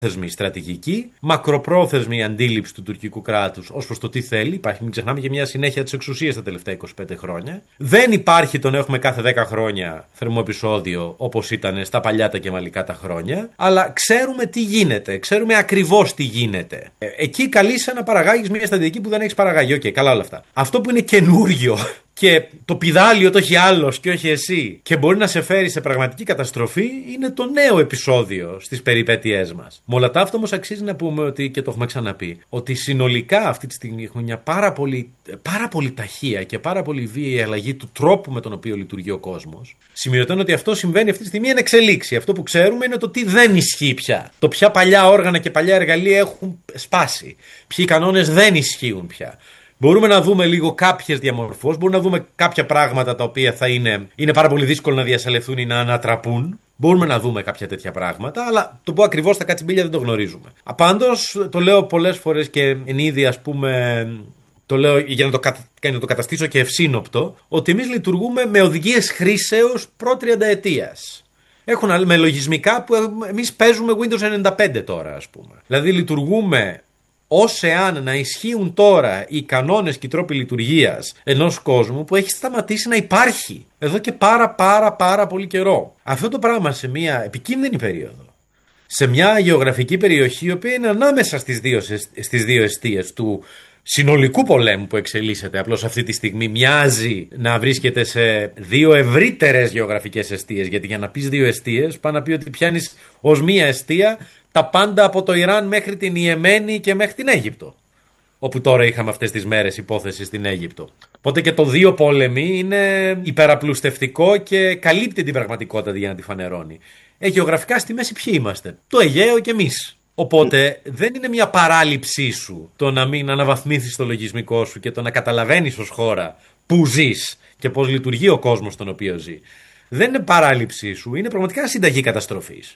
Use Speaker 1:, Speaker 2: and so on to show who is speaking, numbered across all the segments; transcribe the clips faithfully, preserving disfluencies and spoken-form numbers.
Speaker 1: Θεσμή στρατηγική, μακροπρόθεσμη αντίληψη του τουρκικού κράτους ως προς το τι θέλει. Υπάρχει, μην ξεχνάμε, και μια συνέχεια της εξουσίας τα τελευταία είκοσι πέντε χρόνια. Δεν υπάρχει το να έχουμε κάθε δέκα χρόνια θερμό επεισόδιο όπως ήταν στα παλιά τα κεμαλικά τα χρόνια. Αλλά ξέρουμε τι γίνεται. Ξέρουμε ακριβώς τι γίνεται. Ε, εκεί καλείσαι να παραγάγεις μια στρατηγική που δεν έχεις παραγάγει. Οκ, okay, καλά όλα αυτά. Αυτό που είναι καινούριο και το πηδάλιο το έχει άλλος και όχι εσύ και μπορεί να σε φέρει σε πραγματική καταστροφή είναι το νέο επεισόδιο στις περιπέτειές μας. Με όλα τα αυτά όμως αξίζει να πούμε ότι, και το έχουμε ξαναπεί, ότι συνολικά αυτή τη στιγμή έχουμε μια πάρα πολύ, πάρα πολύ ταχεία και πάρα πολύ βίαιη αλλαγή του τρόπου με τον οποίο λειτουργεί ο κόσμος. Σημειωτών ότι αυτό συμβαίνει αυτή τη στιγμή εν εξελίξη. Αυτό που ξέρουμε είναι το τι δεν ισχύει πια. Το ποια παλιά όργανα και παλιά εργαλεία έχουν σπάσει. Ποιοι κανόνες δεν ισχύουν πια. Μπορούμε να δούμε λίγο κάποιες διαμορφώσεις, μπορούμε να δούμε κάποια πράγματα τα οποία θα είναι, είναι πάρα πολύ δύσκολο να διασαλευθούν ή να ανατραπούν. Μπορούμε να δούμε κάποια τέτοια πράγματα, αλλά το που ακριβώς θα κάτσει μπίλια δεν το γνωρίζουμε. Πάντως, το λέω πολλές φορές και εν είδη, ας πούμε, το λέω για να το, κατα... να το καταστήσω και ευσύνοπτο, ότι εμείς λειτουργούμε με οδηγίες χρήσεως προ-τριανταετίας. Έχουν με λογισμικά που εμείς παίζουμε Windows ενενήντα πέντε τώρα, ας πούμε. Δηλαδή, λειτουργούμε ως εάν να ισχύουν τώρα οι κανόνες και οι τρόποι λειτουργίας ενός κόσμου που έχει σταματήσει να υπάρχει εδώ και πάρα πάρα πάρα πολύ καιρό. Αυτό το πράγμα σε μια επικίνδυνη περίοδο, σε μια γεωγραφική περιοχή η οποία είναι ανάμεσα στις δύο, στις δύο εστίες του συνολικού πολέμου που εξελίσσεται, απλώς αυτή τη στιγμή μοιάζει να βρίσκεται σε δύο ευρύτερες γεωγραφικές εστίες, γιατί για να πεις δύο εστίες πάει να πει ότι πιάνεις ως μία εστία τα πάντα από το Ιράν μέχρι την Ιεμένη και μέχρι την Αίγυπτο, όπου τώρα είχαμε αυτές τις μέρες υπόθεση στην Αίγυπτο. Οπότε και το δύο πόλεμοι είναι υπεραπλουστευτικό και καλύπτει την πραγματικότητα για να τη φανερώνει. Ε, γεωγραφικά στη μέση ποιοι είμαστε? Το Αιγαίο και εμείς. Οπότε δεν είναι μια παράληψή σου το να μην αναβαθμίσεις το λογισμικό σου και το να καταλαβαίνεις ως χώρα που ζεις και πώς λειτουργεί ο κόσμος στον οποίο ζει. Δεν είναι παράληψή σου, είναι πραγματικά συνταγή καταστροφής.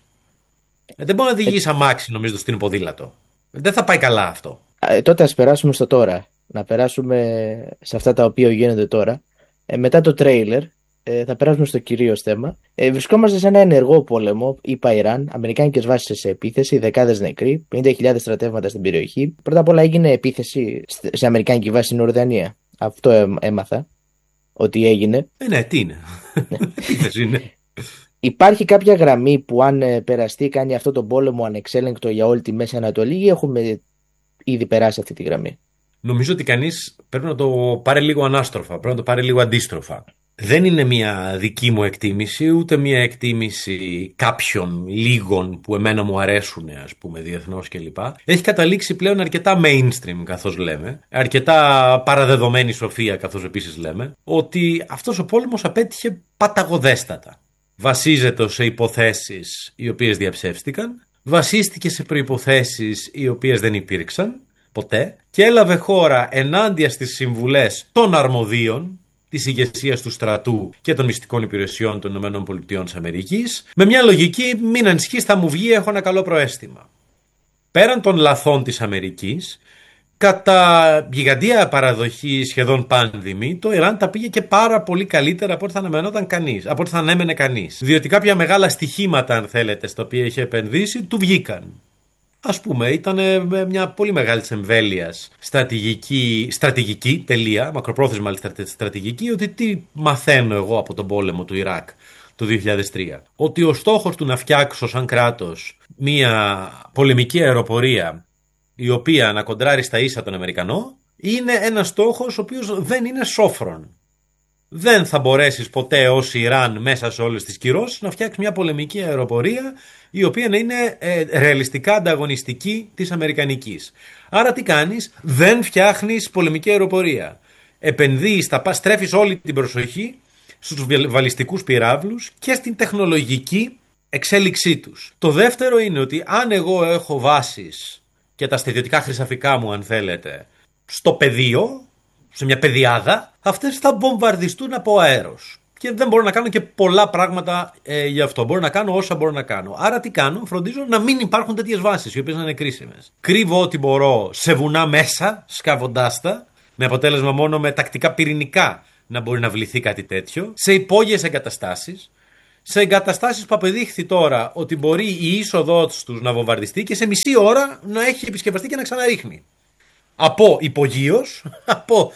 Speaker 1: Δεν μπορεί να οδηγείς αμάξι, νομίζω, στην ποδήλατο. Δεν θα πάει καλά αυτό.
Speaker 2: Ε, τότε ας περάσουμε στο τώρα. Να περάσουμε σε αυτά τα οποία γίνονται τώρα. Ε, μετά το τρέιλερ, ε, θα περάσουμε στο κυρίως θέμα. Ε, βρισκόμαστε σε ένα ενεργό πόλεμο, είπα Ιράν, αμερικάνικες βάσεις σε επίθεση, δεκάδες νεκροί, πενήντα χιλιάδες στρατεύματα στην περιοχή. Πρώτα απ' όλα έγινε επίθεση σε αμερικάνικη βάση στην Ορδανία. Αυτό ε, έμαθα ότι έγινε.
Speaker 1: Ε, ναι, τι είναι. Επίθεση είναι.
Speaker 2: Υπάρχει κάποια γραμμή που αν ε, περαστεί κάνει αυτό τον πόλεμο ανεξέλεγκτο για όλη τη Μέση Ανατολή ή έχουμε ήδη περάσει αυτή τη γραμμή?
Speaker 1: Νομίζω ότι κανείς πρέπει να το πάρει λίγο ανάστροφα, πρέπει να το πάρει λίγο αντίστροφα. Δεν είναι μια δική μου εκτίμηση, ούτε μια εκτίμηση κάποιων λίγων που εμένα μου αρέσουν, ας πούμε, διεθνώς κλπ. Έχει καταλήξει πλέον αρκετά mainstream, καθώς λέμε, αρκετά παραδεδομένη σοφία, καθώς επίσης λέμε, ότι αυτός ο πόλεμος απέτυχε παταγωδέστατα. Βασίζεται σε υποθέσεις οι οποίες διαψεύστηκαν, βασίστηκε σε προϋποθέσεις οι οποίες δεν υπήρξαν ποτέ και έλαβε χώρα ενάντια στις συμβουλές των αρμοδίων της ηγεσίας του στρατού και των μυστικών υπηρεσιών των ΗΠΑ με μια λογική μην ανησυχείς, θα μου βγει, έχω ένα καλό προαίσθημα. Πέραν των λαθών της Αμερικής, κατά γιγαντία παραδοχή σχεδόν πάνδημη, το Ιράν τα πήγε και πάρα πολύ καλύτερα από ό,τι θα αναμενόταν κανείς, από ό,τι θα ανέμενε κανείς. Διότι κάποια μεγάλα στοιχήματα, αν θέλετε, στα οποία είχε επενδύσει, του βγήκαν. Ας πούμε, ήταν μια πολύ μεγάλη εμβέλειας στρατηγική, στρατηγική, τελεία, μακροπρόθεσμα στρατηγική, ότι τι μαθαίνω εγώ από τον πόλεμο του Ιράκ το δύο χιλιάδες τρία. Ότι ο στόχος του να φτιάξω σαν κράτος μια πολεμική αεροπορία η οποία να κοντράρει στα ίσα τον Αμερικανό, είναι ένας στόχος ο οποίος δεν είναι σόφρον. Δεν θα μπορέσεις ποτέ ως Ιράν μέσα σε όλες τις κυρώσεις να φτιάξεις μια πολεμική αεροπορία η οποία να είναι ε, ρεαλιστικά ανταγωνιστική της αμερικανικής. Άρα τι κάνεις? Δεν φτιάχνεις πολεμική αεροπορία. Επενδύεις, τα πας, στρέφεις όλη την προσοχή στους βαλιστικούς πυράβλους και στην τεχνολογική εξέλιξή τους. Το δεύτερο είναι ότι αν εγώ έχω βάσεις και τα στρατιωτικά χρυσαφικά μου, αν θέλετε, στο πεδίο, σε μια πεδιάδα, αυτές θα βομβαρδιστούν από αέρος. Και δεν μπορώ να κάνω και πολλά πράγματα ε, γι' αυτό. Μπορώ να κάνω όσα μπορώ να κάνω. Άρα τι κάνω? Φροντίζω να μην υπάρχουν τέτοιες βάσεις, οι οποίες να είναι κρίσιμες. Κρύβω ό,τι μπορώ σε βουνά μέσα, σκάβοντάς τα, με αποτέλεσμα μόνο με τακτικά πυρηνικά να μπορεί να βληθεί κάτι τέτοιο, σε υπόγειες εγκαταστάσεις, σε εγκαταστάσεις που απεδείχθη τώρα ότι μπορεί η είσοδός τους να βομβαρδιστεί και σε μισή ώρα να έχει επισκευαστεί και να ξαναρίχνει. Από υπογείως, από,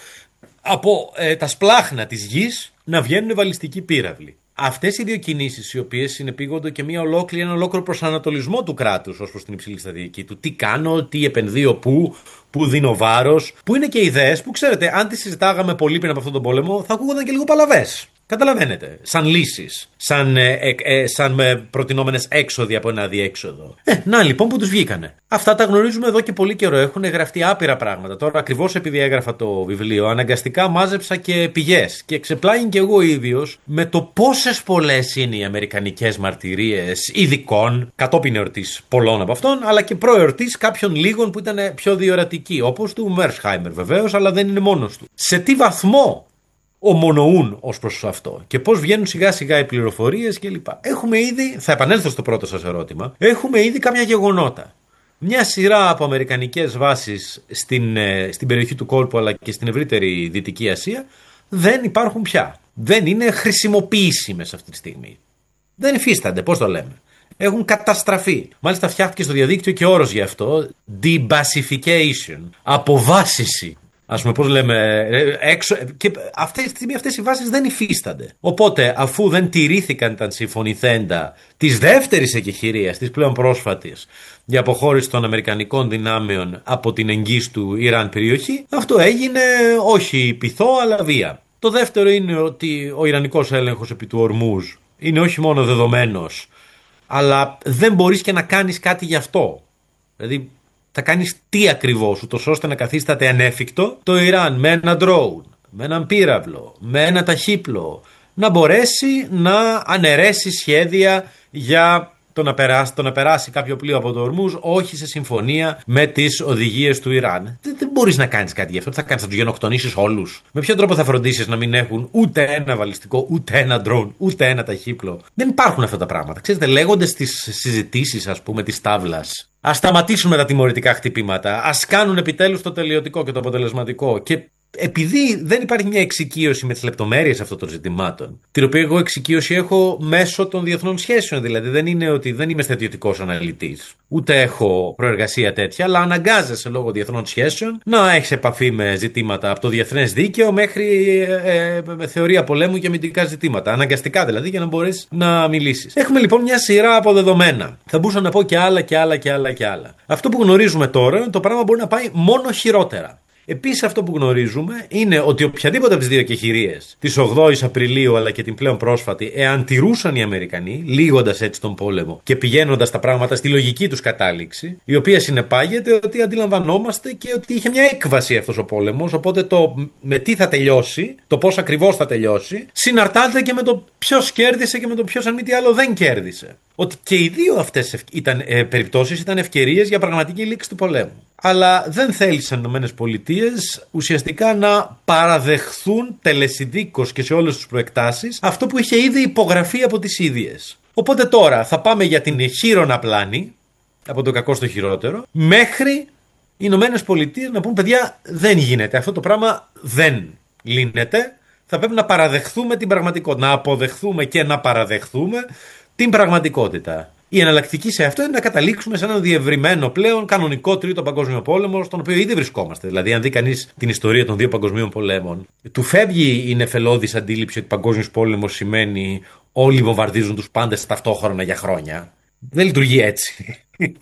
Speaker 1: από ε, τα σπλάχνα της γης να βγαίνουν βαλιστικοί πύραυλοι. Αυτές οι δύο κινήσεις, οι οποίες συνεπήγονται και μια ολόκληρη, ένα ολόκληρο προσανατολισμό του κράτους ως προς την υψηλή στρατηγική του. Τι κάνω, τι επενδύω, πού, πού δίνω βάρος, που είναι και ιδέες που ξέρετε, αν τις συζητάγαμε πολύ πριν από αυτόν τον πόλεμο, θα ακούγονταν και λίγο παλαβές. Καταλαβαίνετε, σαν λύσεις, σαν, ε, ε, ε, σαν με προτινόμενες έξοδοι από ένα αδιέξοδο. Ε, να λοιπόν που τους βγήκανε. Αυτά τα γνωρίζουμε εδώ και πολύ καιρό. Έχουν γραφτεί άπειρα πράγματα. Τώρα, ακριβώς επειδή έγραφα το βιβλίο, αναγκαστικά μάζεψα και πηγές. Και ξεπλάγει και εγώ ίδιος με το πόσες πολλές είναι οι αμερικανικές μαρτυρίες ειδικών, κατόπιν εορτής πολλών από αυτών, αλλά και προεορτής κάποιων λίγων που ήταν πιο διορατικοί. Όπως του Μέρσχάιμερ βεβαίως, αλλά δεν είναι μόνος του. Σε τι βαθμό ομονοούν ως προς αυτό και πώς βγαίνουν σιγά σιγά οι πληροφορίες κλπ. Έχουμε ήδη, θα επανέλθω στο πρώτο σας ερώτημα, έχουμε ήδη κάποια γεγονότα. Μια σειρά από αμερικανικές βάσεις στην, στην περιοχή του κόλπου αλλά και στην ευρύτερη Δυτική Ασία δεν υπάρχουν πια. Δεν είναι χρησιμοποιήσιμες αυτή τη στιγμή. Δεν υφίστανται, πώς το λέμε. Έχουν καταστραφεί. Μάλιστα φτιάχτηκε στο διαδίκτυο και όρος γι' αυτό. Debasification. Αποβάσιση. Ας πούμε, πώς λέμε, έξω, και αυτή τη στιγμή αυτές οι βάσεις δεν υφίστανται. Οπότε, αφού δεν τηρήθηκαν τα συμφωνηθέντα της δεύτερης εκεχηρίας, της πλέον πρόσφατης, για αποχώρηση των Αμερικανικών δυνάμεων από την εγγύς του Ιράν περιοχή, αυτό έγινε όχι πειθό, αλλά βία. Το δεύτερο είναι ότι ο Ιρανικός έλεγχος επί του Ορμούζ είναι όχι μόνο δεδομένος, αλλά δεν μπορείς και να κάνεις κάτι γι' αυτό. Δηλαδή, θα κάνεις τι ακριβώς, ούτως ώστε να καθίσταται ανέφικτο το Ιράν με ένα drone, με έναν πύραυλο, με ένα ταχύπλο, να μπορέσει να αναιρέσει σχέδια για το να περάσει, το να περάσει κάποιο πλοίο από το Ορμούζ, όχι σε συμφωνία με τις οδηγίες του Ιράν. Δεν, δεν μπορείς να κάνεις κάτι γι' αυτό. Τι θα κάνεις, θα τους γενοκτονήσεις όλους? Με ποιον τρόπο θα φροντίσεις να μην έχουν ούτε ένα βαλιστικό, ούτε ένα drone, ούτε ένα ταχύπλο? Δεν υπάρχουν αυτά τα πράγματα. Ξέρετε, λέγονται στις συζητήσεις, ας πούμε, της τάβλας. Ας σταματήσουν με τα τιμωρητικά χτυπήματα. Ας κάνουν επιτέλους το τελειωτικό και το αποτελεσματικό. Και επειδή δεν υπάρχει μια εξοικείωση με τις λεπτομέρειες αυτών των ζητημάτων, την οποία εγώ εξοικείωση έχω μέσω των διεθνών σχέσεων, δηλαδή δεν είναι ότι δεν είμαι στρατιωτικός αναλυτής, ούτε έχω προεργασία τέτοια, αλλά αναγκάζεσαι λόγω διεθνών σχέσεων να έχεις επαφή με ζητήματα από το διεθνές δίκαιο μέχρι ε, ε, θεωρία πολέμου και αμυντικά ζητήματα. Αναγκαστικά δηλαδή για να μπορείς να μιλήσεις. Έχουμε λοιπόν μια σειρά από δεδομένα. Θα μπορούσα να πω και άλλα και άλλα και άλλα και άλλα. Αυτό που γνωρίζουμε τώρα, το πράγμα μπορεί να πάει μόνο χειρότερα. Επίσης, αυτό που γνωρίζουμε είναι ότι οποιαδήποτε από τις δύο εκεχηρίες, της ογδόης Απριλίου αλλά και την πλέον πρόσφατη, εάν τηρούσαν οι Αμερικανοί, λύγοντας έτσι τον πόλεμο και πηγαίνοντας τα πράγματα στη λογική τους κατάληξη, η οποία συνεπάγεται ότι αντιλαμβανόμαστε και ότι είχε μια έκβαση αυτός ο πόλεμος, οπότε το με τι θα τελειώσει, το πώς ακριβώς θα τελειώσει, συναρτάται και με το ποιος κέρδισε και με το ποιος αν μη τι άλλο δεν κέρδισε. Ότι και οι δύο αυτές ήταν, ε, περιπτώσεις ήταν ευκαιρίες για πραγματική λήξη του πολέμου. Αλλά δεν θέλησαν οι ΗΠΑ ουσιαστικά να παραδεχθούν τελεσιδίκως και σε όλες τις προεκτάσεις αυτό που είχε ήδη υπογραφεί από τις ίδιες. Οπότε τώρα θα πάμε για την χείρονα πλάνη, από το κακό στο χειρότερο, μέχρι οι Ηνωμένες Πολιτείες να πούν παιδιά δεν γίνεται, αυτό το πράγμα δεν λύνεται, θα πρέπει να παραδεχθούμε την πραγματικότητα, να αποδεχθούμε και να παραδεχθούμε την πραγματικότητα. Η εναλλακτική σε αυτό είναι να καταλήξουμε σε έναν διευρυμένο πλέον κανονικό τρίτο παγκόσμιο πόλεμο, στον οποίο ήδη βρισκόμαστε. Δηλαδή, αν δει κανείς την ιστορία των δύο παγκοσμίων πολέμων, του φεύγει η νεφελώδης αντίληψη ότι παγκόσμιος πόλεμος σημαίνει όλοι βομβαρδίζουν τους πάντες ταυτόχρονα για χρόνια. Δεν λειτουργεί έτσι.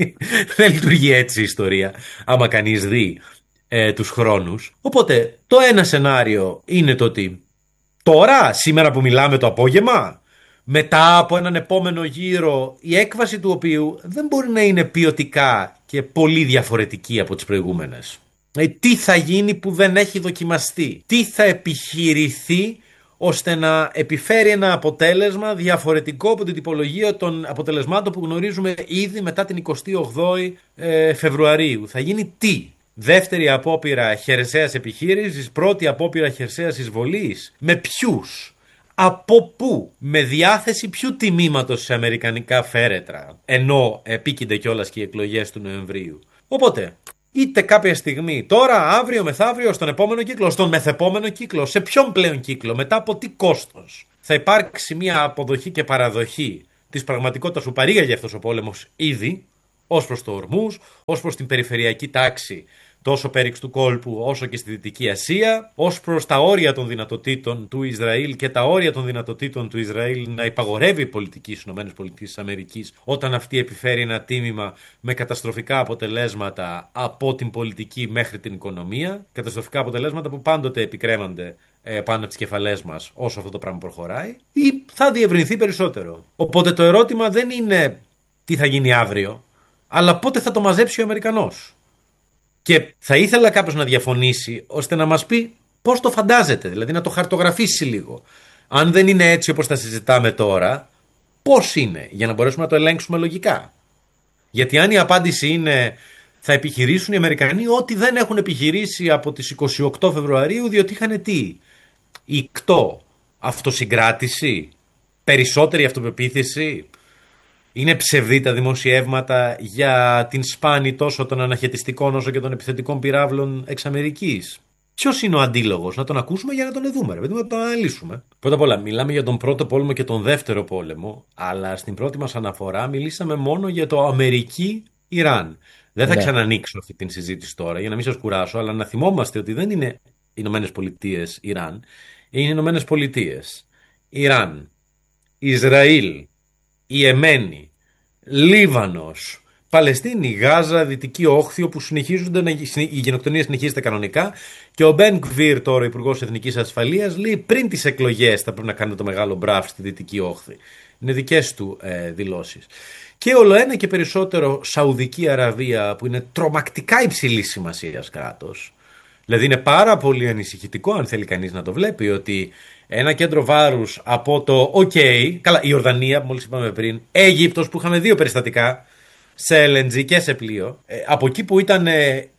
Speaker 1: Δεν λειτουργεί έτσι η ιστορία, άμα κανείς δει ε, τους χρόνους. Οπότε, το ένα σενάριο είναι το ότι τώρα, σήμερα που μιλάμε το απόγευμα, μετά από έναν επόμενο γύρο, η έκβαση του οποίου δεν μπορεί να είναι ποιοτικά και πολύ διαφορετική από τις προηγούμενες. Ε, τι θα γίνει που δεν έχει δοκιμαστεί, τι θα επιχειρηθεί ώστε να επιφέρει ένα αποτέλεσμα διαφορετικό από την τυπολογία των αποτελεσμάτων που γνωρίζουμε ήδη μετά την εικοστή όγδοη ε, Φεβρουαρίου. Θα γίνει τι? Δεύτερη απόπειρα χερσαίας επιχείρησης, πρώτη απόπειρα χερσαίας εισβολής, με ποιους? Από πού, με διάθεση ποιου τιμήματος σε αμερικανικά φέρετρα, ενώ επίκυνται κιόλας και οι εκλογές του Νοεμβρίου. Οπότε, είτε κάποια στιγμή, τώρα, αύριο, μεθαύριο, στον επόμενο κύκλο, στον μεθεπόμενο κύκλο, σε ποιον πλέον κύκλο, μετά από τι κόστος θα υπάρξει μια αποδοχή και παραδοχή της πραγματικότητας που παρήγαγε αυτός ο πόλεμος ήδη, ως προς το Ορμούζ, ως προς την περιφερειακή τάξη τόσο πέριξ του κόλπου όσο και στη Δυτική Ασία, ως προς τα όρια των δυνατοτήτων του Ισραήλ και τα όρια των δυνατοτήτων του Ισραήλ να υπαγορεύει η πολιτική στις ΗΠΑ όταν αυτή επιφέρει ένα τίμημα με καταστροφικά αποτελέσματα από την πολιτική μέχρι την οικονομία, καταστροφικά αποτελέσματα που πάντοτε επικρέμανται ε, πάνω από τις κεφαλές μας όσο αυτό το πράγμα προχωράει, ή θα διευρυνθεί περισσότερο. Οπότε το ερώτημα δεν είναι τι θα γίνει αύριο, αλλά πότε θα το μαζέψει ο Αμερικανός. Και θα ήθελα κάποιος να διαφωνήσει ώστε να μας πει πώς το φαντάζεται, δηλαδή να το χαρτογραφήσει λίγο. Αν δεν είναι έτσι όπως τα συζητάμε τώρα, πώς είναι, για να μπορέσουμε να το ελέγξουμε λογικά. Γιατί αν η απάντηση είναι θα επιχειρήσουν οι Αμερικανοί ό,τι δεν έχουν επιχειρήσει από τις είκοσι οκτώ Φεβρουαρίου, διότι είχαν τι, ικτό, αυτοσυγκράτηση, περισσότερη αυτοπεποίθηση. Είναι ψευδή τα δημοσιεύματα για την σπάνη τόσο των αναχαιτιστικών όσο και των επιθετικών πυράβλων εξ Αμερικής. Ποιος είναι ο αντίλογος, να τον ακούσουμε για να τον δούμε, ρε, να τον αναλύσουμε. Πρώτα απ' όλα, μιλάμε για τον πρώτο πόλεμο και τον δεύτερο πόλεμο, αλλά στην πρώτη μας αναφορά μιλήσαμε μόνο για το Αμερική-Ιράν. Δεν θα ναι. ξανανοίξω αυτή την συζήτηση τώρα για να μην σας κουράσω, αλλά να θυμόμαστε ότι δεν είναι Ηνωμένες Πολιτείες Ιράν, είναι Ηνωμένες Πολιτείες, Ιράν, Ισραήλ, Ιεμένη, Λίβανος, Παλαιστίνη, Γάζα, Δυτική Όχθη, όπου συνεχίζονται να, η γενοκτονία συνεχίζεται κανονικά και ο Μπεν Γκβίρ, τώρα Υπουργός Εθνικής Ασφαλείας, λέει πριν τις εκλογές θα πρέπει να κάνετε το μεγάλο μπραφ στη Δυτική Όχθη. Είναι δικές του ε, δηλώσεις. Και όλο ένα και περισσότερο Σαουδική Αραβία, που είναι τρομακτικά υψηλή σημασίας κράτος. Δηλαδή είναι πάρα πολύ ανησυχητικό, αν θέλει κανείς να το βλέπει, ότι ένα κέντρο βάρους από το OK, καλά, η Ιορδανία που μόλις είπαμε πριν, Αίγυπτος που είχαμε δύο περιστατικά, σε ελ εν τζι και σε πλοίο, ε, από εκεί που ήταν ε,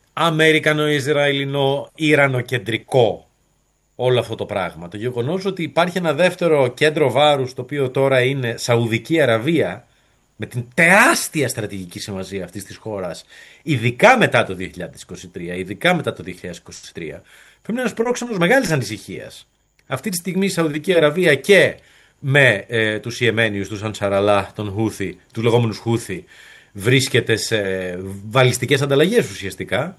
Speaker 1: Αμερικανο-Ισραηλινο-Ιρανοκεντρικό όλο αυτό το πράγμα. Το γεγονός ότι υπάρχει ένα δεύτερο κέντρο βάρους, το οποίο τώρα είναι Σαουδική Αραβία, με την τεράστια στρατηγική σημασία αυτής της χώρας, ειδικά μετά το δύο χιλιάδες είκοσι τρία, ειδικά μετά το δύο χιλιάδες είκοσι τρία, πρέπει να είναι ένας πρόξενος μεγάλης ανησυχίας. Αυτή τη στιγμή η Σαουδική Αραβία και με ε, τους Ιεμένιους, τους Ανσαραλά, τον Χούθι, τους λεγόμενους Χούθι, βρίσκεται σε βαλιστικές ανταλλαγές ουσιαστικά,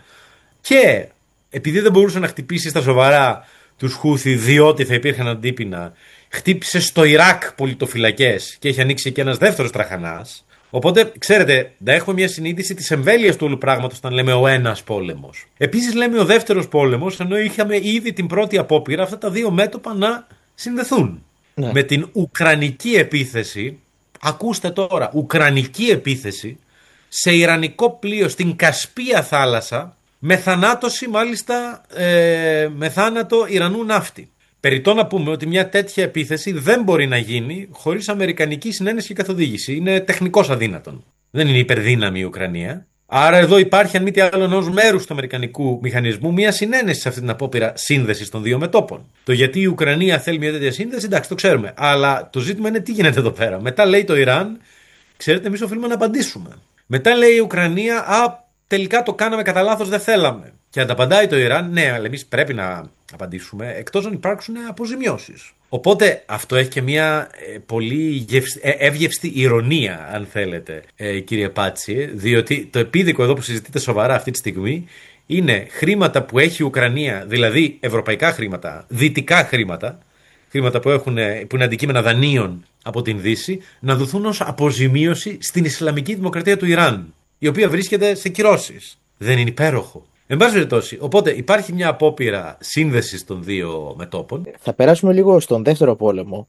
Speaker 1: και επειδή δεν μπορούσε να χτυπήσει στα σοβαρά τους Χούθι διότι θα υπήρχαν αντίπεινα, χτύπησε στο Ιράκ πολιτοφυλακές και έχει ανοίξει και ένας δεύτερος τραχανάς. Οπότε, ξέρετε, να έχουμε μια συνείδηση της εμβέλειας του όλου πράγματος όταν λέμε ο ένας πόλεμος. Επίσης, λέμε ο δεύτερος πόλεμος, ενώ είχαμε ήδη την πρώτη απόπειρα αυτά τα δύο μέτωπα να συνδεθούν. Ναι. Με την Ουκρανική επίθεση, ακούστε τώρα, Ουκρανική επίθεση σε ιρανικό πλοίο στην Κασπία θάλασσα, με θανάτωση μάλιστα, ε, με θάνατο Ιρανού ναύτη. Περιττό να πούμε ότι μια τέτοια επίθεση δεν μπορεί να γίνει χωρίς αμερικανική συνένεση και καθοδήγηση. Είναι τεχνικώς αδύνατον. Δεν είναι υπερδύναμη η Ουκρανία. Άρα εδώ υπάρχει, αν μη τι άλλο, ενός μέρους του αμερικανικού μηχανισμού, μια συνένεση σε αυτή την απόπειρα σύνδεσης των δύο μετώπων. Το γιατί η Ουκρανία θέλει μια τέτοια σύνδεση, εντάξει, το ξέρουμε. Αλλά το ζήτημα είναι τι γίνεται εδώ πέρα. Μετά λέει το Ιράν, ξέρετε, εμείς οφείλουμε να απαντήσουμε. Μετά λέει η Ουκρανία, α, τελικά το κάναμε κατά λάθος, δεν θέλαμε. Και ανταπαντάει το Ιράν, ναι, αλλά εμείς πρέπει να απαντήσουμε, εκτός αν υπάρξουν αποζημιώσεις. Οπότε αυτό έχει και μια ε, πολύ ε, εύγευστη ηρωνία, αν θέλετε, ε, κύριε Πάτση, διότι το επίδικο εδώ που συζητείτε σοβαρά αυτή τη στιγμή είναι χρήματα που έχει η Ουκρανία, δηλαδή ευρωπαϊκά χρήματα, δυτικά χρήματα, χρήματα που, έχουν, που είναι αντικείμενα δανείων από την Δύση, να δοθούν ως αποζημίωση στην Ισλαμική Δημοκρατία του Ιράν, η οποία βρίσκεται σε κυρώσεις. Δεν είναι υπέροχο? Εν πάση περιπτώσει, οπότε υπάρχει μια απόπειρα σύνδεσης των δύο μετώπων.
Speaker 2: Θα περάσουμε λίγο στον δεύτερο πόλεμο,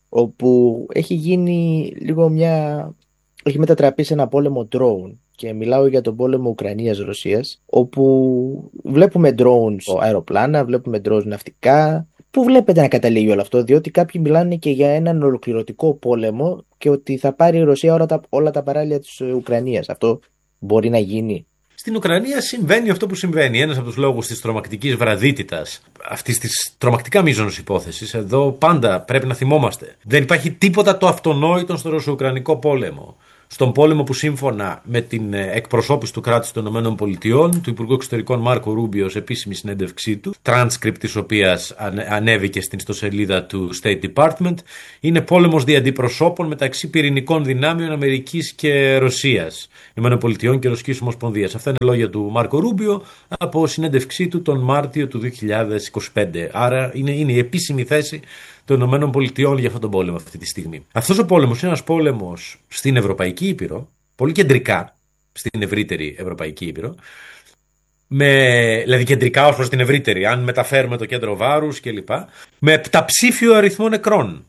Speaker 2: όπου έχει γίνει λίγο μια... έχει μετατραπεί σε ένα πόλεμο drone. Και μιλάω για τον πόλεμο Ουκρανίας-Ρωσίας, όπου βλέπουμε drones αεροπλάνα, βλέπουμε drones ναυτικά. Πού βλέπετε να καταλήγει όλο αυτό? Διότι κάποιοι μιλάνε και για έναν ολοκληρωτικό πόλεμο και ότι θα πάρει η Ρωσία όλα τα, όλα τα παράλια της Ουκρανίας. Αυτό μπορεί να γίνει?
Speaker 1: Στην Ουκρανία συμβαίνει αυτό που συμβαίνει. Ένας από τους λόγους της τρομακτικής βραδύτητας, αυτής της τρομακτικά μείζωνος υπόθεσης, εδώ πάντα πρέπει να θυμόμαστε. Δεν υπάρχει τίποτα το αυτονόητο στο Ρωσο-Ουκρανικό πόλεμο. στον πόλεμο που σύμφωνα με την εκπροσώπηση του κράτους των ΗΠΑ, του Υπουργού Εξωτερικών Μάρκο Ρούμπιο, σε επίσημη συνέντευξή του, transcript της οποίας ανέβηκε στην ιστοσελίδα του State Department, είναι πόλεμος δι' αντιπροσώπων μεταξύ πυρηνικών δυνάμεων Αμερικής και Ρωσίας, ΗΠΑ και Ρωσικής Ομοσπονδίας. Αυτά είναι λόγια του Μάρκο Ρούμπιο από συνέντευξή του τον Μάρτιο του δύο χιλιάδες είκοσι πέντε. Άρα είναι, είναι η επίσημη θέση των ΗΠΑ για αυτόν τον πόλεμο αυτή τη στιγμή. Αυτός ο πόλεμος είναι ένας πόλεμος στην Ευρωπαϊκή Ήπειρο, πολύ κεντρικά στην ευρύτερη Ευρωπαϊκή Ήπειρο, με, δηλαδή κεντρικά ως προς την ευρύτερη, αν μεταφέρουμε το κέντρο βάρους κλπ. Με επταψήφιο αριθμό νεκρών.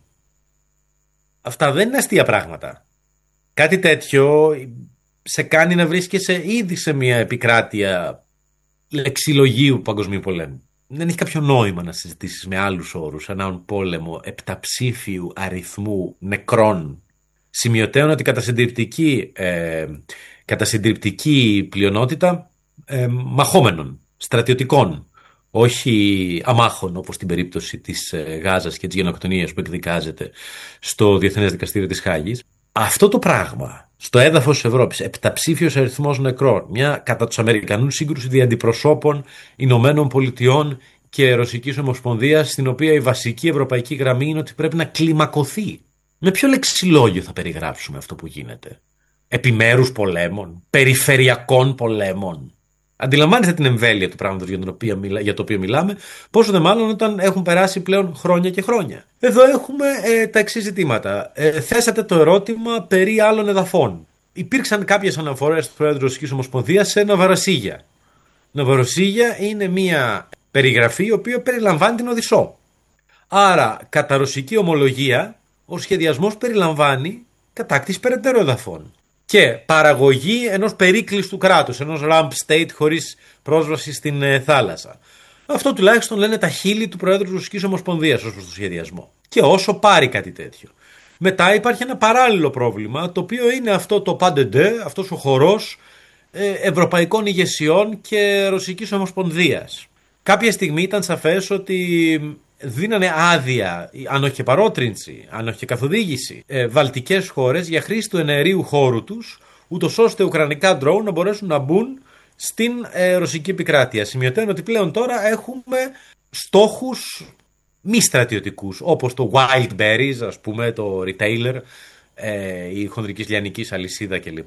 Speaker 1: Αυτά δεν είναι αστεία πράγματα. Κάτι τέτοιο σε κάνει να βρίσκεσαι ήδη σε μια επικράτεια λεξιλογίου παγκοσμίου πολέμου. Δεν έχει κάποιο νόημα να συζητήσεις με άλλους όρους έναν πόλεμο επταψήφιου αριθμού νεκρών. Σημειωτέων ότι κατά συντριπτική, ε, κατά συντριπτική πλειονότητα ε, μαχόμενων, στρατιωτικών, όχι αμάχων, όπως στην περίπτωση της ε, Γάζας και της γενοκτονίας που εκδικάζεται στο Διεθνές Δικαστήριο της Χάγης. Αυτό το πράγμα στο έδαφος της Ευρώπης, επταψήφιος αριθμός νεκρών, μια κατά τους Αμερικανούς σύγκρουση δι' αντιπροσώπων Ηνωμένων Πολιτειών και Ρωσικής Ομοσπονδίας, στην οποία η βασική ευρωπαϊκή γραμμή είναι ότι πρέπει να κλιμακωθεί. Με ποιο λεξιλόγιο θα περιγράψουμε αυτό που γίνεται? Επιμέρους πολέμων, περιφερειακών πολέμων. Αντιλαμβάνεστε την εμβέλεια του πράγματος για, για το οποίο μιλάμε, πόσο δε μάλλον όταν έχουν περάσει πλέον χρόνια και χρόνια. Εδώ έχουμε ε, τα εξής ζητήματα. Ε, θέσατε το ερώτημα περί άλλων εδαφών. Υπήρξαν κάποιες αναφορές του Πρόεδρου Ρωσικής Ομοσπονδίας σε Νοβαροσίγια. Νοβαροσίγια είναι μια περιγραφή η οποία περιλαμβάνει την Οδυσσό. Άρα, κατά ρωσική ομολογία, ο σχεδιασμός περιλαμβάνει κατάκτηση περαιτέρω εδαφών και παραγωγή ενός περίκλειστου κράτους, ενός ramp state χωρίς πρόσβαση στην ε, θάλασσα. Αυτό τουλάχιστον λένε τα χείλη του Προέδρου της Ρωσικής Ομοσπονδίας ως προς το σχεδιασμό. Και όσο πάρει κάτι τέτοιο. Μετά υπάρχει ένα παράλληλο πρόβλημα, το οποίο είναι αυτό το πάντεντε, αυτός ο χορός ε, ευρωπαϊκών ηγεσιών και Ρωσικής Ομοσπονδίας. Κάποια στιγμή ήταν σαφές ότι δίνανε άδεια, αν όχι και παρότρινση, αν όχι και καθοδήγηση, ε, βαλτικές χώρες για χρήση του εναερίου χώρου τους, ούτως ώστε ουκρανικά ντρόουν να μπορέσουν να μπουν στην ε, ρωσική επικράτεια. Σημειωτέων ότι πλέον τώρα έχουμε στόχους μη στρατιωτικούς, όπως το Wild Berries, ας πούμε, το retailer, ε, η χονδρικής λιανικής αλυσίδα κλπ,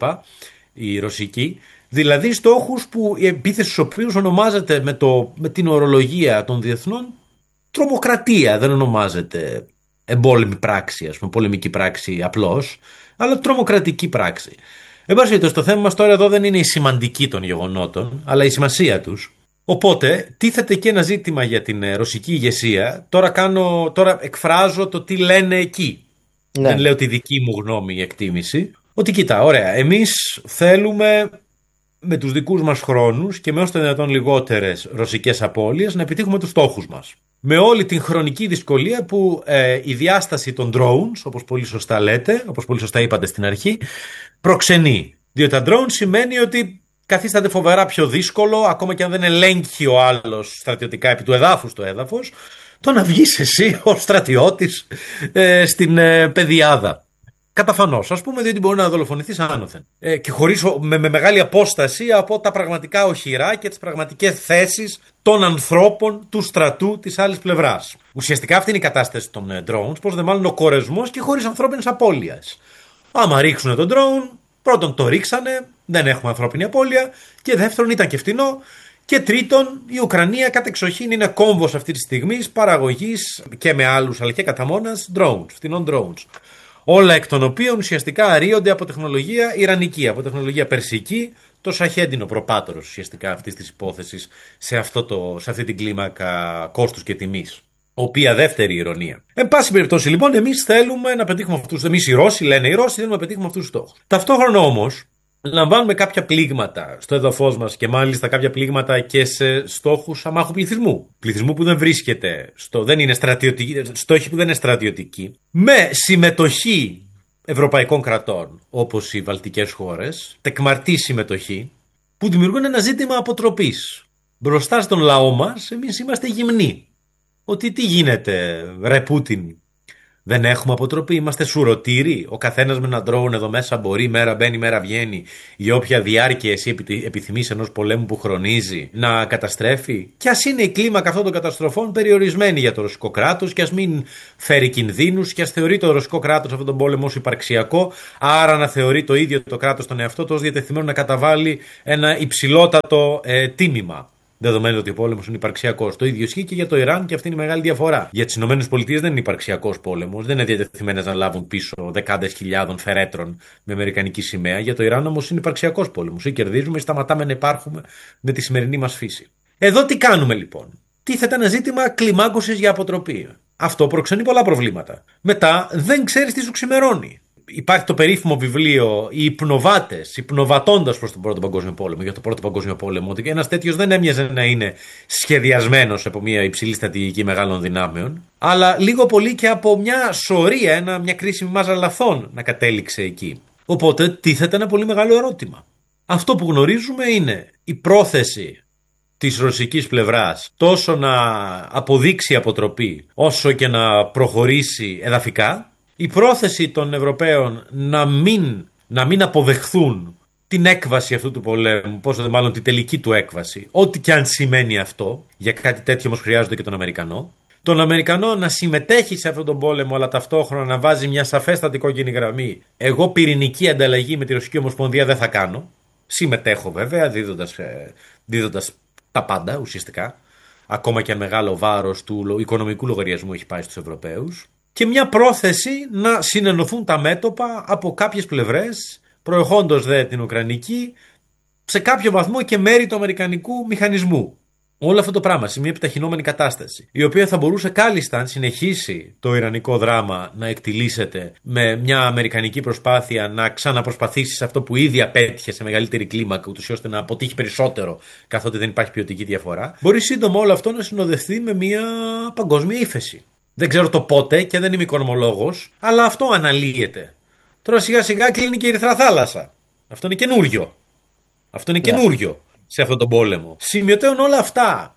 Speaker 1: η ρωσική. Δηλαδή στόχους που η επίθεση στους οποίους ονομάζεται με, το, με την ορολογία των διεθνών τρομοκρατία, δεν ονομάζεται εμπόλεμη πράξη, ας πούμε, πολεμική πράξη απλώς, αλλά τρομοκρατική πράξη. Εν πάση περιπτώσει, το θέμα μας τώρα εδώ δεν είναι η σημαντική των γεγονότων, αλλά η σημασία τους. Οπότε, τίθεται και ένα ζήτημα για την ρωσική ηγεσία. Τώρα, κάνω, τώρα εκφράζω το τι λένε εκεί. Ναι. Δεν λέω τη δική μου γνώμη ή εκτίμηση. Ότι κοίτα, ωραία, εμείς θέλουμε με τους δικούς μας χρόνους και με όσο το δυνατόν λιγότερες ρωσικές απώλειες να επιτύχουμε τους στόχους μας. Με όλη την χρονική δυσκολία που ε, η διάσταση των drones, όπως πολύ σωστά λέτε, όπως πολύ σωστά είπατε στην αρχή, προξενεί. Διότι τα drones σημαίνει ότι καθίσταται φοβερά πιο δύσκολο, ακόμα και αν δεν ελέγχει ο άλλος στρατιωτικά επί του εδάφους το έδαφος, το να βγεις εσύ ως στρατιώτης ε, στην ε, πεδιάδα. Καταφανώς, ας πούμε, διότι μπορεί να δολοφονηθείς άνωθεν. Ε, και χωρίς, με, με μεγάλη απόσταση από τα πραγματικά οχυρά και τις πραγματικές θέσεις των ανθρώπων του στρατού της άλλης πλευράς. Ουσιαστικά αυτή είναι η κατάσταση των ε, drones, πώς δε μάλλον ο κορεσμός και χωρίς ανθρώπινες απώλειες. Άμα ρίξουν τον drone, πρώτον το ρίξανε, δεν έχουμε ανθρώπινη απώλεια, και δεύτερον ήταν και φτηνό, και τρίτον η Ουκρανία κατεξοχήν είναι κόμβος αυτή τη στιγμή παραγωγής και με άλλους αλλά και κατά μόνας drones, φτηνών drones. Όλα εκ των οποίων ουσιαστικά αρρύονται από τεχνολογία ιρανική, από τεχνολογία περσική, το σαχέντινο προπάτορος ουσιαστικά αυτής της υπόθεσης σε, αυτό το, σε αυτή την κλίμακα κόστους και τιμής. Οποία δεύτερη ηρωνία. Εν πάση περιπτώσει, λοιπόν, εμείς θέλουμε να πετύχουμε αυτούς. Εμείς οι Ρώσοι, λένε οι Ρώσοι, θέλουμε να πετύχουμε αυτούς τους στόχους. Ταυτόχρονα όμως, λαμβάνουμε κάποια πλήγματα στο έδαφος μας και μάλιστα κάποια πλήγματα και σε στόχους αμάχου πληθυσμού. Πληθυσμού που δεν βρίσκεται, στο, δεν είναι στρατιωτική, στόχοι που δεν είναι στρατιωτικοί, με συμμετοχή ευρωπαϊκών κρατών, όπως οι βαλτικές χώρες, τεκμαρτή συμμετοχή, που δημιουργούν ένα ζήτημα αποτροπής. Μπροστά στον λαό μας, εμείς είμαστε γυμνοί. Ότι τι γίνεται, ρε Πούτιν, Δεν έχουμε αποτροπή, είμαστε σουρωτήροι. Ο καθένας με έναν drone εδώ μέσα μπορεί, μέρα μπαίνει, μέρα βγαίνει, για όποια διάρκεια εσύ επιθυμείς ενός πολέμου που χρονίζει να καταστρέφει. Κι ας είναι η κλίμακα αυτών των καταστροφών περιορισμένη για το ρωσικό κράτος, κι ας μην φέρει κινδύνους, κι ας θεωρεί το ρωσικό κράτος αυτόν τον πόλεμο ως υπαρξιακό, άρα να θεωρεί το ίδιο το κράτος τον εαυτό του ως διατεθειμένο να καταβάλει ένα υψηλότατο ε, τίμημα. Δεδομένου ότι ο πόλεμος είναι υπαρξιακός. Το ίδιο ισχύει και για το Ιράν και αυτή είναι η μεγάλη διαφορά. Για τις ΗΠΑ δεν είναι υπαρξιακός πόλεμος, δεν είναι διατεθειμένες να λάβουν πίσω δεκάδες χιλιάδων φερέτρων με αμερικανική σημαία. Για το Ιράν όμως είναι υπαρξιακός πόλεμος. Ή κερδίζουμε ή σταματάμε να υπάρχουμε με τη σημερινή μας φύση. Εδώ τι κάνουμε λοιπόν? Τίθεται ένα ζήτημα κλιμάκωσης για αποτροπή. Αυτό προξενεί πολλά προβλήματα. Μετά δεν ξέρεις τι σου ξημερώνει. Υπάρχει το περίφημο βιβλίο «Οι υπνοβάτες», υπνοβατώντας προς τον Πρώτο Παγκόσμιο Πόλεμο, για το Πρώτο Παγκόσμιο Πόλεμο, ότι ένας τέτοιος δεν έμοιαζε να είναι σχεδιασμένος από μια υψηλή στρατηγική μεγάλων δυνάμεων, αλλά λίγο πολύ και από μια σωρία, ένα, μια κρίσιμη μάζα λαθών να κατέληξε εκεί. Οπότε τίθεται ένα πολύ μεγάλο ερώτημα. Αυτό που γνωρίζουμε είναι η πρόθεση της ρωσικής πλευράς τόσο να αποδείξει αποτροπή, όσο και να προχωρήσει εδαφικά. Η πρόθεση των Ευρωπαίων να μην, να μην αποδεχθούν την έκβαση αυτού του πολέμου, πόσο μάλλον την τελική του έκβαση, ό,τι και αν σημαίνει αυτό, για κάτι τέτοιο όμως χρειάζονται και τον Αμερικανό. Τον Αμερικανό να συμμετέχει σε αυτόν τον πόλεμο, αλλά ταυτόχρονα να βάζει μια σαφέστατη κόκκινη γραμμή. Εγώ πυρηνική ανταλλαγή με τη Ρωσική Ομοσπονδία δεν θα κάνω. Συμμετέχω βέβαια, δίδοντας, δίδοντας τα πάντα ουσιαστικά, ακόμα και αν μεγάλο βάρος του οικονομικού λογαριασμού έχει πάει στους Ευρωπαίους. Και μια πρόθεση να συνενωθούν τα μέτωπα από κάποιες πλευρές, προεχόντως δε την Ουκρανική, σε κάποιο βαθμό και μέρη του αμερικανικού μηχανισμού. Όλο αυτό το πράγμα σε μια επιταχυνόμενη κατάσταση, η οποία θα μπορούσε κάλλιστα, αν συνεχίσει το ιρανικό δράμα να εκτιλήσεται με μια αμερικανική προσπάθεια να ξαναπροσπαθήσει σε αυτό που ήδη απέτυχε σε μεγαλύτερη κλίμακα, ούτως ώστε να αποτύχει περισσότερο, καθότι δεν υπάρχει ποιοτική διαφορά, μπορεί σύντομα όλο αυτό να συνοδευτεί με μια παγκόσμια ύφεση. Δεν ξέρω το πότε και δεν είμαι οικονομολόγος, αλλά αυτό αναλύεται. Τώρα σιγά σιγά κλείνει και η Ερυθρά Θάλασσα. Αυτό είναι καινούριο. Αυτό είναι καινούριο yeah. σε αυτόν τον πόλεμο. Σημειωτέων όλα αυτά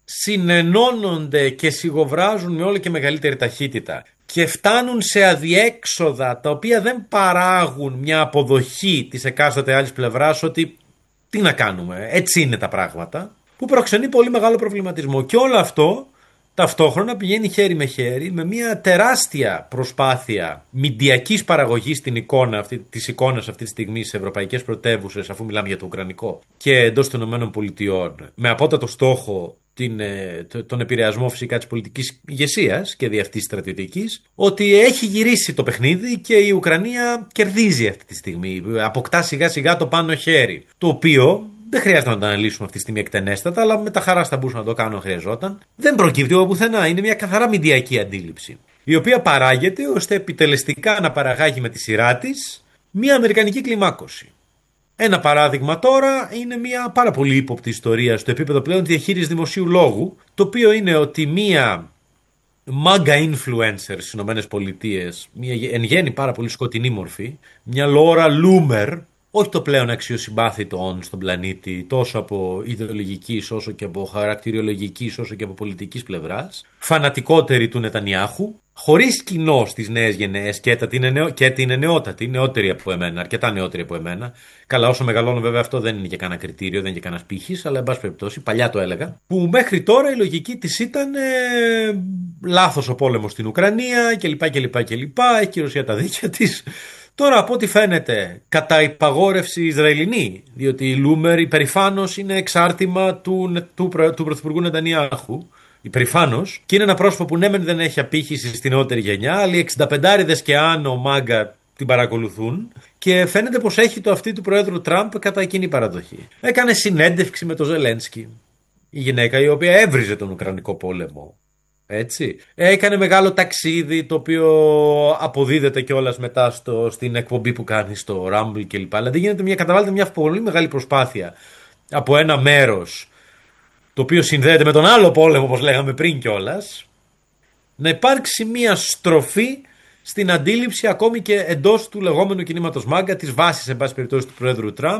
Speaker 1: συνενώνονται και σιγοβράζουν με όλο και μεγαλύτερη ταχύτητα και φτάνουν σε αδιέξοδα τα οποία δεν παράγουν μια αποδοχή της εκάστοτε άλλης πλευράς ότι τι να κάνουμε, έτσι είναι τα πράγματα, που προξενεί πολύ μεγάλο προβληματισμό. Και όλο αυτό ταυτόχρονα πηγαίνει χέρι με χέρι με μια τεράστια προσπάθεια μηντιακής παραγωγής στην εικόνα, αυτή, της εικόνας αυτή τη στιγμή σε ευρωπαϊκές πρωτεύουσες, αφού μιλάμε για το Ουκρανικό, και εντός των ΗΠΑ, με απότατο στόχο την, τον επηρεασμό φυσικά της πολιτικής ηγεσίας και δι' αυτής στρατιωτικής, ότι έχει γυρίσει το παιχνίδι και η Ουκρανία κερδίζει αυτή τη στιγμή, αποκτά σιγά σιγά το πάνω χέρι, το οποίο δεν χρειάζεται να το αναλύσουμε αυτή τη στιγμή εκτενέστατα, αλλά με τα χαρά θα μπορούσα να το κάνω αν χρειαζόταν. Δεν προκύπτει από πουθενά. Είναι μια καθαρά μηντιακή αντίληψη, η οποία παράγεται ώστε επιτελεστικά να παραγάγει με τη σειρά της μια αμερικανική κλιμάκωση. Ένα παράδειγμα τώρα είναι μια πάρα πολύ ύποπτη ιστορία στο επίπεδο πλέον διαχείρισης δημοσίου λόγου, το οποίο είναι ότι μια MAGA influencer στις ΗΠΑ, μια εν γέννη πάρα πολύ σκοτεινή μορφή, μια Laura Loomer, όχι το πλέον αξιοσυμπάθητο στον πλανήτη, τόσο από ιδεολογικής όσο και από χαρακτηριολογικής όσο και από πολιτικής πλευράς, φανατικότερη του Νετανιάχου, χωρίς κοινό στις νέες γενναίες και την, νεο... και την νεότατη, νεότερη από εμένα, αρκετά νεότερη από εμένα. Καλά, όσο μεγαλώνω βέβαια αυτό δεν είναι και κανένα κριτήριο, δεν είναι και κανένα πύχης, αλλά εν πάση περιπτώσει, παλιά το έλεγα, που μέχρι τώρα η λογική της ήταν ε, λάθος ο πόλεμος στην Ουκρανία κλπ. κλπ, κλπ. Έχει η Ρωσία τα δίκια της. Τώρα από ό,τι φαίνεται κατά υπαγόρευση Ισραηλινή, διότι η Λούμερ υπερηφάνως είναι εξάρτημα του, του, του, του Πρωθυπουργού Νετανιάχου, υπερηφάνως, και είναι ένα πρόσωπο που ναι μεν δεν έχει απήχηση στην νεότερη γενιά, αλλά οι εξηνταπεντάριδες και άνω μάγκα την παρακολουθούν και φαίνεται πως έχει το αυτή του Προέδρου Τραμπ κατά εκείνη παραδοχή. Έκανε συνέντευξη με τον Ζελένσκι, η γυναίκα η οποία έβριζε τον Ουκρανικό πόλεμο. Έτσι. Έκανε μεγάλο ταξίδι, το οποίο αποδίδεται κιόλας μετά στο, στην εκπομπή που κάνει στο Rumble κλπ. Δηλαδή γίνεται μια, καταβάλλεται μια πολύ μεγάλη προσπάθεια από ένα μέρος το οποίο συνδέεται με τον άλλο πόλεμο, όπως λέγαμε πριν κιόλας, να υπάρξει μια στροφή στην αντίληψη ακόμη και εντός του λεγόμενου κινήματος μάγκα, της βάσης εν πάση περιπτώσει του Πρόεδρου Τραμπ,